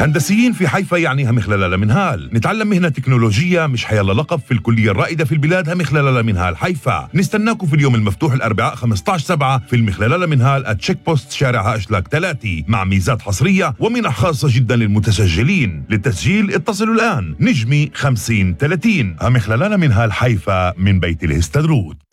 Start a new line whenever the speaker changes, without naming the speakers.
هندسيين في حيفا يعني همخلالة منهال. نتعلم مهنة تكنولوجية مش حيلا لقب في الكلية الرائدة في البلاد همخلالة منهال حيفا. نستناكم في اليوم المفتوح الأربعاء 15/7 في المخلالة منهال @تشيك بوست شارع هاشلاك 3 مع ميزات حصرية ومنح خاصة جدا للمتسجلين. للتسجيل اتصلوا الآن نجمي 50 30. همخلالة منهال حيفا من بيت الهستدرود.